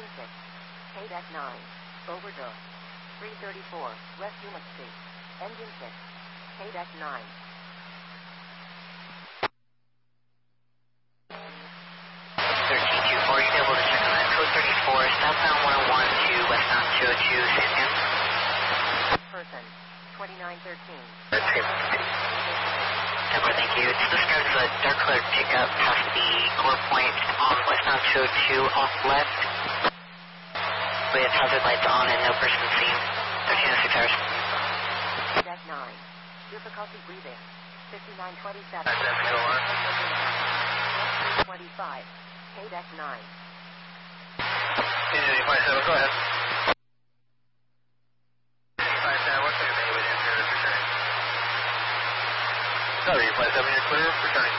Engine 6. KDEC 9. Overdose. 334, West Unit Street. Engine 6. KDEC 9. Southbound 101 to westbound 202, Santan. Person, 2913. Temper, thank you. It's described as a dark colored pickup past the core point on westbound 202 off left. With hazard lights on and no person seen. 1306 hours. Deck 9. Difficulty breathing. 5927. 25. KDEC 9. 57, go ahead. 57, what's your name with insurance returning? Sorry, 57, you're clear, returning